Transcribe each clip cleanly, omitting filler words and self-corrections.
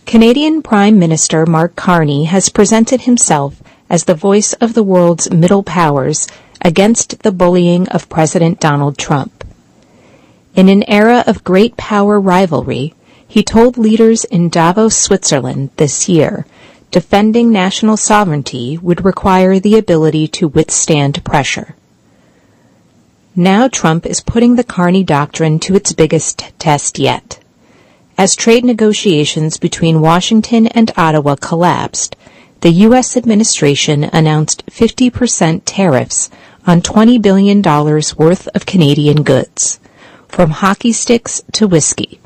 Canadian Prime Minister Mark Carney has presented himself as the voice of the world's middle powers against the bullying of President Donald Trump. In an era of great power rivalry, he told leaders in Davos, Switzerland this year, defending national sovereignty would require the ability to withstand pressure. Now Trump is putting the Carney Doctrine to its biggest test yet. As trade negotiations between Washington and Ottawa collapsed, the U.S. administration announced 50% tariffs on $20 billion worth of Canadian goods, from hockey sticks to whiskey.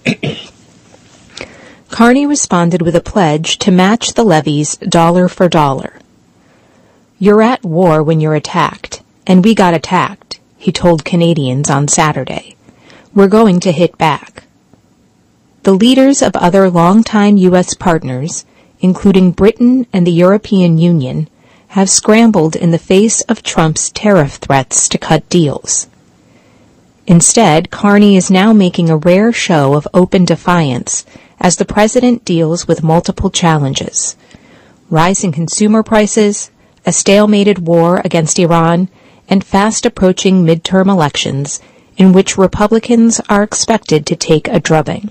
Carney responded with a pledge to match the levies dollar for dollar. "You're at war when you're attacked, and we got attacked," he told Canadians on Saturday. "We're going to hit back." The leaders of other longtime U.S. partners, including Britain and the European Union, have scrambled in the face of Trump's tariff threats to cut deals. Instead, Carney is now making a rare show of open defiance as the president deals with multiple challenges: rising consumer prices, a stalemated war against Iran, and fast-approaching midterm elections in which Republicans are expected to take a drubbing.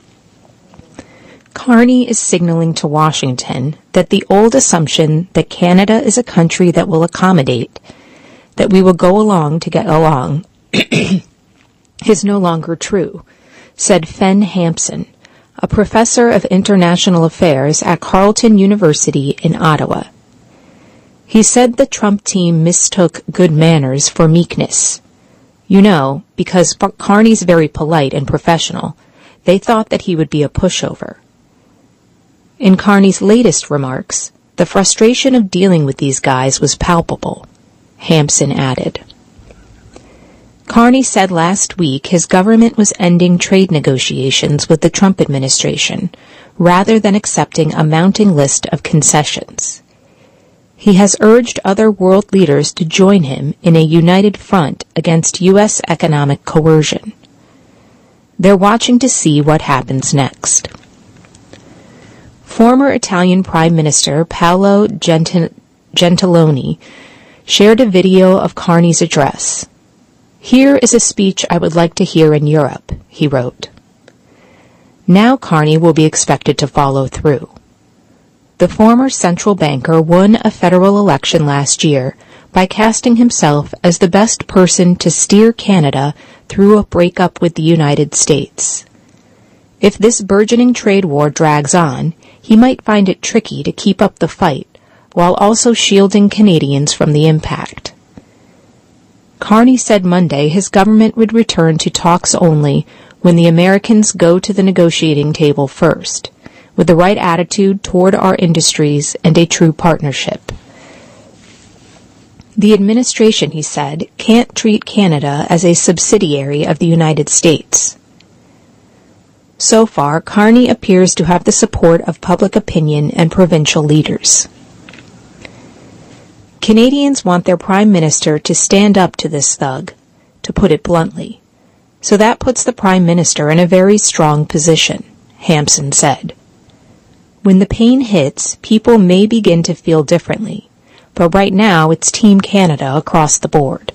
Carney is signaling to Washington that the old assumption that Canada is a country that will accommodate, that we will go along to get along, is no longer true, said Fen Hampson, a professor of international affairs at Carleton University in Ottawa. He said the Trump team mistook good manners for meekness. You know, because Carney's very polite and professional, they thought that he would be a pushover. In Carney's latest remarks, the frustration of dealing with these guys was palpable, Hampson added. Carney said last week his government was ending trade negotiations with the Trump administration, rather than accepting a mounting list of concessions. He has urged other world leaders to join him in a united front against U.S. economic coercion. They're watching to see what happens next. Former Italian Prime Minister Paolo Gentiloni shared a video of Carney's address. "Here is a speech I would like to hear in Europe," he wrote. Now Carney will be expected to follow through. The former central banker won a federal election last year by casting himself as the best person to steer Canada through a breakup with the United States. If this burgeoning trade war drags on, he might find it tricky to keep up the fight while also shielding Canadians from the impact. Carney said Monday his government would return to talks only when the Americans go to the negotiating table first, with the right attitude toward our industries and a true partnership. The administration, he said, can't treat Canada as a subsidiary of the United States. So far, Carney appears to have the support of public opinion and provincial leaders. Canadians want their Prime Minister to stand up to this thug, to put it bluntly. So that puts the Prime Minister in a very strong position, Hampson said. When the pain hits, people may begin to feel differently, but right now it's Team Canada across the board.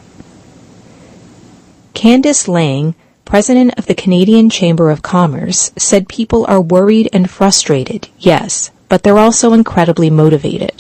Candice Lang, president of the Canadian Chamber of Commerce, said people are worried and frustrated, yes, but they're also incredibly motivated.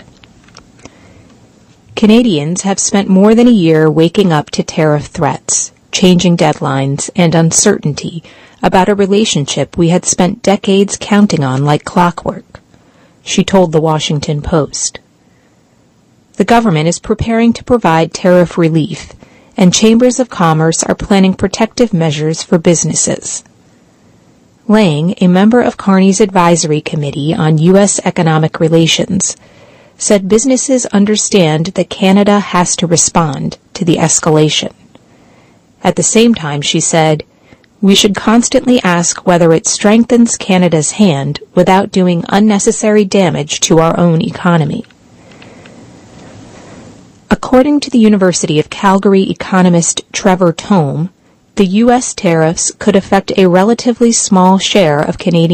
Canadians have spent more than a year waking up to tariff threats, changing deadlines, and uncertainty about a relationship we had spent decades counting on like clockwork, she told the Washington Post. The government is preparing to provide tariff relief, and chambers of commerce are planning protective measures for businesses. Lang, a member of Carney's advisory committee on U.S. economic relations, said businesses understand that Canada has to respond to the escalation. At the same time, she said, "We should constantly ask whether it strengthens Canada's hand without doing unnecessary damage to our own economy." According to the University of Calgary economist Trevor Tome, the U.S. tariffs could affect a relatively small share of Canadian